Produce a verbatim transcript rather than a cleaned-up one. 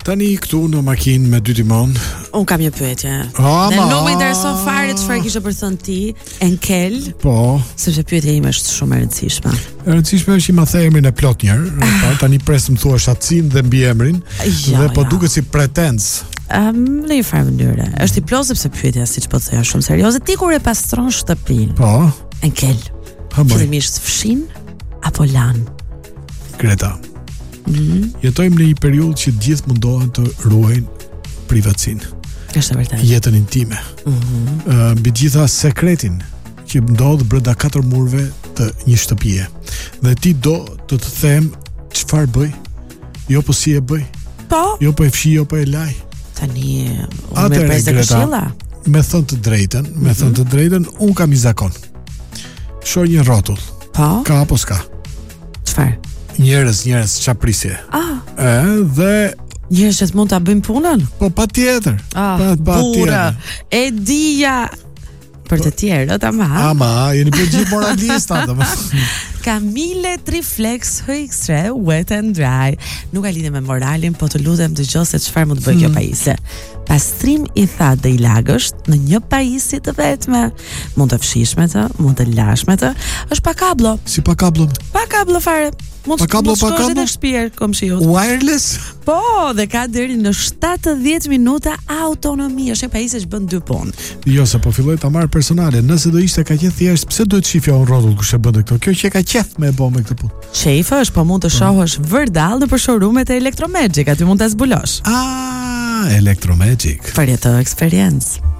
Tani këtu në makinë me dy timon. Un kam një pyetje. Oh, Dhe nuk më intereson fare çfarë kishe për thënë ti, Enkel. Po. Sepse pyetja ime është shumë e rëndësishme. E rëndësishme është që ma the emrin e plot njerë. Ah. Tani pres më thua shatësin dhe mbi emrin. Ja, dhe po ja. duket si pretens. Um, në një farë mënyre. Është i plot sepse pyetja siç po thoya shumë serioze. Ti kur e pastron shtëpinë? Po. Enkel. Fillimisht fshin apo lan? Greta. Mm-hmm. Jetojmë në një periudhë që gjithë mundohen të ruajnë privatësinë. Është vërtet. Jetën intime. Mhm. Uh, mbi gjitha sekretin që ndodh brenda katër murve të një shtëpie. Dhe ti do të të them çfarë bëj? Jo po si e bëj? Po. Jo po e fshi, jo po e laj. Tani unë me presë këshilla. Me thënë të drejtën, me thënë të drejtën, unë kam i zakon. Shoh një rrotull. Po. Ka apo s'ka? Çfarë? Njerëz, njerëz çaprisje. Ah. Ë, dhe njerëz që mund ta bëjnë punën? Po patjetër. Ah, pa, pa burra. E dija. Për të tjerët, ama. Ama, jeni për gjithë moralista, domethënë. Camille Triflex H X tre Wet and Dry. Nuk ka lidhje me moralin, po të lutem dëgjoj se çfarë mund të bëj kjo pajisje. Pastrim i thatë dhe i lagësht në një pajisje të vetme. Mund të fshish me të, mund të lash me të. Është pa kablo. Si pa kablo? Pa kablo fare. Mund të shkosh në shtëpi komshiut. Wireless? Po, dhe ka deri në shtatëdhjetë minuta autonomi. Është e pajisje që bën dy punë. Jo, se po filloj ta marr personale. Nëse do ishte kaq e thjesht, pse duhet shifja un rrotull kush e bën këto? Kjo që ka qef me e bë me këtë punë. Qefa është, po mund të shohësh vërdall nëpër showroom-et e Electromagic, aty mund ta zbulosh. Ah, Electromagic. Për jetë eksperiencë.